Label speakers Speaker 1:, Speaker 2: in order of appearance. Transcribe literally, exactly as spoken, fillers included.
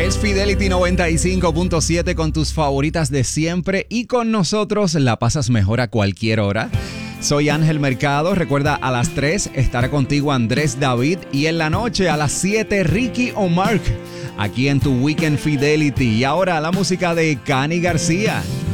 Speaker 1: Es Fidelity noventa y cinco punto siete con tus favoritas de siempre y con nosotros la pasas mejor a cualquier hora. Soy Ángel Mercado, recuerda a las tres estará contigo Andrés David y en la noche a las siete Ricky o Mark aquí en tu Weekend Fidelity. Y ahora la música de Cani García.